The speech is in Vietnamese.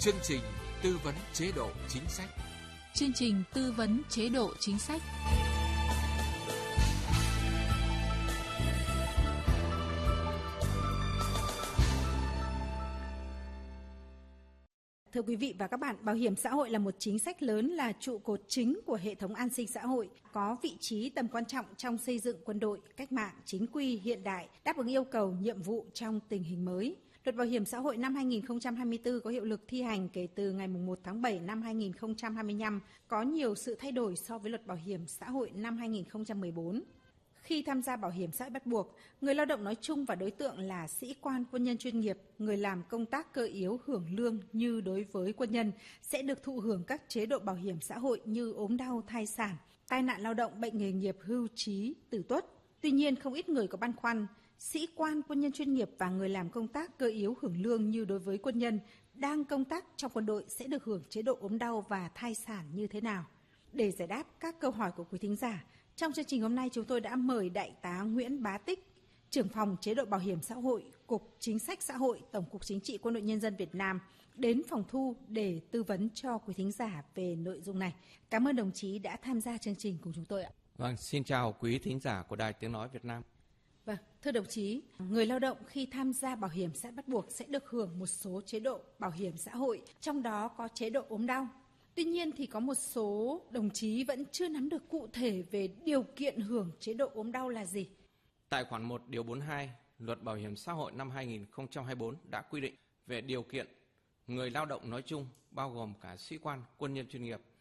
Chương trình tư vấn chế độ chính sách. Chương trình tư vấn chế độ chính sách. Thưa quý vị và các bạn, bảo hiểm xã hội là một chính sách lớn, là trụ cột chính của hệ thống an sinh xã hội, có vị trí tầm quan trọng trong xây dựng quân đội, cách mạng, chính quy, hiện đại, đáp ứng yêu cầu, nhiệm vụ trong tình hình mới. Luật bảo hiểm xã hội năm 2024 có hiệu lực thi hành kể từ ngày 1 tháng 7 năm 2025, có nhiều sự thay đổi so với luật bảo hiểm xã hội năm 2014. Khi tham gia bảo hiểm xã hội bắt buộc, người lao động nói chung và đối tượng là sĩ quan, quân nhân chuyên nghiệp, người làm công tác cơ yếu hưởng lương như đối với quân nhân sẽ được thụ hưởng các chế độ bảo hiểm xã hội như ốm đau, thai sản, tai nạn lao động, bệnh nghề nghiệp, hưu trí, tử tuất. Tuy nhiên, không ít người có băn khoăn, sĩ quan, quân nhân chuyên nghiệp và người làm công tác cơ yếu hưởng lương như đối với quân nhân đang công tác trong quân đội sẽ được hưởng chế độ ốm đau và thai sản như thế nào? Để giải đáp các câu hỏi của quý thính giả, trong chương trình hôm nay chúng tôi đã mời Đại tá Nguyễn Bá Tích, trưởng phòng chế độ bảo hiểm xã hội, Cục Chính sách Xã hội, Tổng cục Chính trị Quân đội Nhân dân Việt Nam đến phòng thu để tư vấn cho quý thính giả về nội dung này. Cảm ơn đồng chí đã tham gia chương trình cùng chúng tôi ạ. Vâng, xin chào quý thính giả của Đài Tiếng Nói Việt Nam. Vâng, thưa đồng chí, người lao động khi tham gia bảo hiểm xã hội bắt buộc sẽ được hưởng một số chế độ bảo hiểm xã hội, trong đó có chế độ ốm đau. Tuy nhiên thì có một số đồng chí vẫn chưa nắm được cụ thể về điều kiện hưởng chế độ ốm đau là gì. Tại khoản 1 điều 42, Luật Bảo hiểm xã hội năm 2024 đã quy định về điều kiện người lao động nói chung, bao gồm cả sĩ quan, quân nhân chuyên nghiệp,